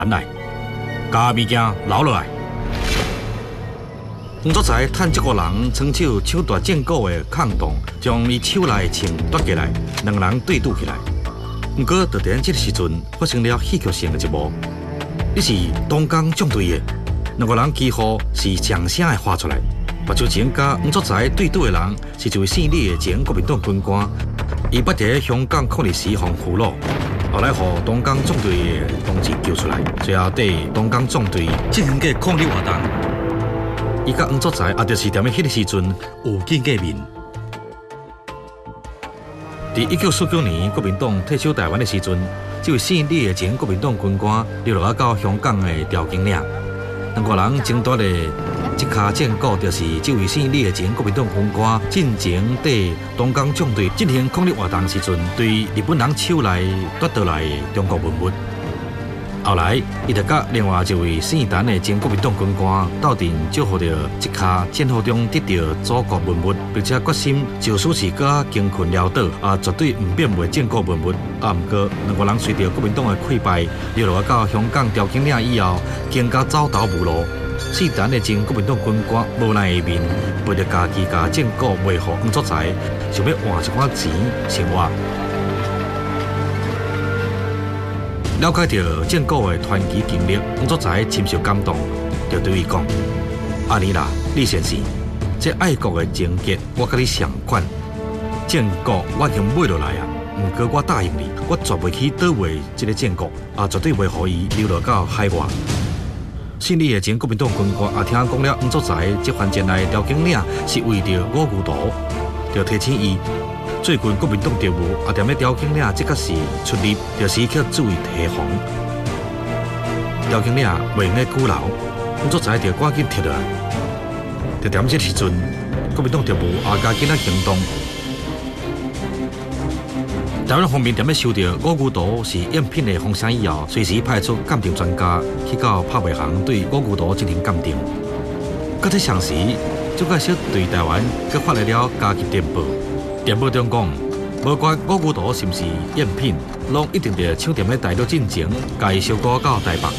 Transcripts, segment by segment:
来，把物件留落来。黄祖才趁这个人双手抢夺剑骨的空档，将伊手内的枪夺下来，两人对赌起来。不过，就在这个时阵，发生了戏剧性的一幕。你是东江纵队的，两个人几乎是上声的喊出来。目睭前甲黄祖才对赌的人，是一位姓李的前国民党军官，伊捌伫香港抗日时防俘虏。后来，互东江纵队的同志救出来，最后对东江纵队进行个抗日活动。伊甲黄祖才也就是踮咧迄个时阵有见过面。伫1949年国民党退守台湾的时阵，这位姓李的前国民党军官流落到香港的调景岭，两个人争夺的这卡剑骨，就是这位姓李的前国民党军官进前对东江纵队进行抗日活动时阵，对日本人手内夺得来的中国文物。后来，伊就甲另外一位姓陈的前国民党军官斗阵缴获到一卡战火中得到祖国文物，并且决心就算是搁艰困潦倒，也绝对唔变卖战国文物。啊，不过两个人随着国民党的溃败，流落到香港调景岭以后，更加走投无路。姓陈的前国民党军官无奈的面，为了家己甲战果卖予黄祖才，想要换一寡钱生活。了解到建国的传奇经历，黄祖才深受感动，就对伊讲：“阿尼啦，李先生，这爱国的情结我甲你上款，建国我已经买落来啊。不过我答应你，我绝袂去倒卖这个建国，也绝对袂予伊流落到海外。”姓李的前国民党军官也听讲了黄祖才这番前来调景岭是为着五牛图，就提醒伊。最近国民党队伍也踮咧调景岭，即刻是出入，着时刻注意提防。调景岭袂用咧久留，黄祖才着赶紧撤落来。就踮这时阵，国民党队伍也加紧咧行动。台湾方面踮咧收到五牛图是赝品的风声以后，随时派出鉴定专家去到拍卖行对五牛图进行鉴定。搁在上时，就介绍对台湾搁发来了加急电报。电报中讲，无管五牛图是毋是赝品，拢一定得抢踮咧大陆进前，甲伊收购到台北。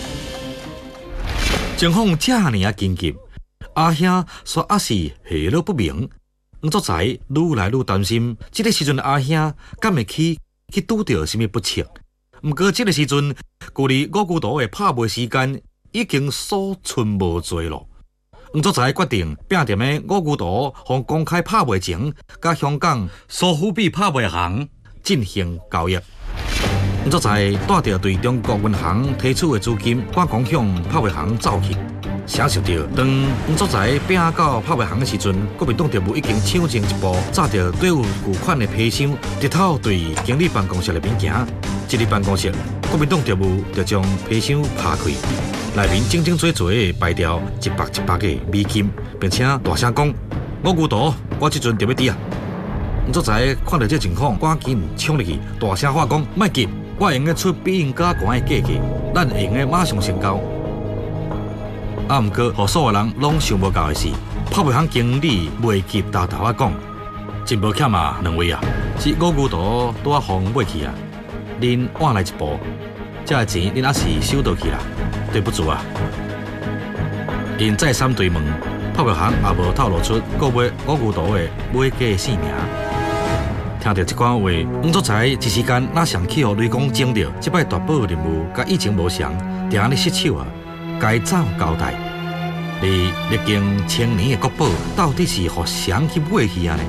情况这尔啊紧急，阿兄说也是下落不明。黄祖才愈来愈担心，这个时阵阿兄敢会去拄到什么不测？不过这个时阵，距离五牛图的拍卖时间已经所剩无多了。黄祖才决定拼踮的五牛图，向公开拍卖前，甲香港苏富比拍卖行进行交易。黄祖才带着对中国银行提出的资金，赶快向拍卖行走去。想想到，当黄祖才拼到拍卖行的时阵，国民党队伍已经抢前一步，抓着对有巨款的批箱，直头对经理办公室内面行。经理办公室，国民党队伍就将批箱拍开。内面整整齐齐摆掉100个美金，并且大声讲：“五牛图，我即阵就要伫啊！”黄祖才看到这情况，赶紧冲入去，大声话讲：“莫急，我会用得出比因较悬的价格，咱会用得马上成交。”啊，不过，互所有人拢想无到的是，拍卖行经理袂急偷偷啊讲：“真无欠啊，2位啊，这五牛图拄啊互买去啊，恁晚来一步。”这个钱恁也是收到去啦，对不住啊！因再三追问，拍卖行也无透露出购买五牛图的买家姓名。听到这款话，黄祖才一时间哪想起互雷公惊着，这摆大宝任务甲以前无相，定安尼失手啊！该怎交代？你历经1000年的国宝，到底是互谁去买去啊呢？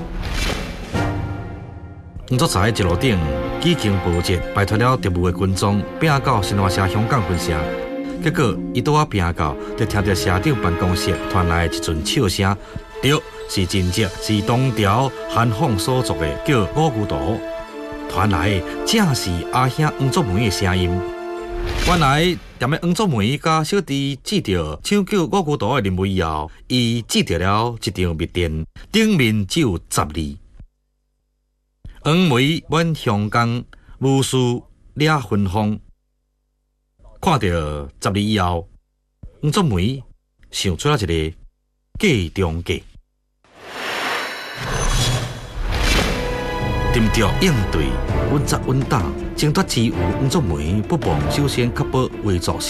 黄祖才一路顶。几经波折，摆脱了敌务的军装，拼到新华社香港分社。结果，伊拄啊拼到，就听到社长办公室传来一阵笑声。对，是真正是东条韩凤所作的，叫五牛图。传来的正是阿兄黄祖梅的声音。原来，踮咧黄祖梅甲小弟记到抢救五牛图的任务以后，伊记到了一张密电，顶面只有10字。黄梅满香港，无事俩芬芳。看到10字以后，黄祖梅想出了一个计中计，沉着应对，稳扎稳打，争夺之余，黄祖梅不忘首先确保为作